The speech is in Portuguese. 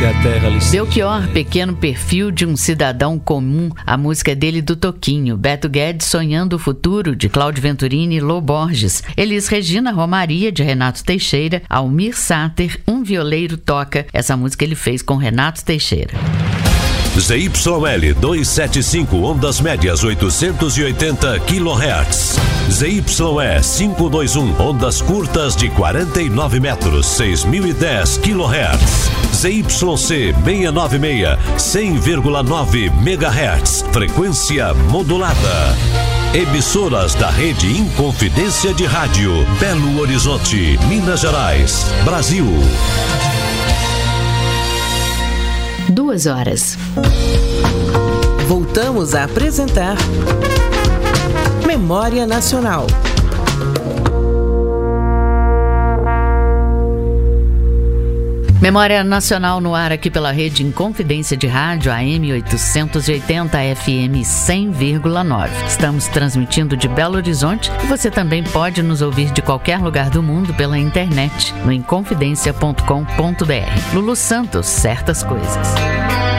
que a terra lhe... Belchior, pequeno perfil de um cidadão comum. A música é dele do Toquinho. Beto Guedes, Sonhando o Futuro, de Cláudio Venturini e Lô Borges. Elis Regina, Romaria, de Renato Teixeira. Almir Sater, Um Violeiro Toca. Essa música ele fez com Renato Teixeira. ZYL 275, ondas médias 880 kHz. ZYE 521, ondas curtas de 49 metros, 6010 kHz. ZYC 696, 100,9 MHz, frequência modulada. Emissoras da rede Inconfidência de Rádio, Belo Horizonte, Minas Gerais, Brasil. 2 horas. Voltamos a apresentar Memória Nacional. Memória Nacional no ar aqui pela rede Inconfidência de Rádio, AM 880, FM 100,9. Estamos transmitindo de Belo Horizonte e você também pode nos ouvir de qualquer lugar do mundo pela internet, no inconfidencia.com.br. Lulu Santos, Certas Coisas.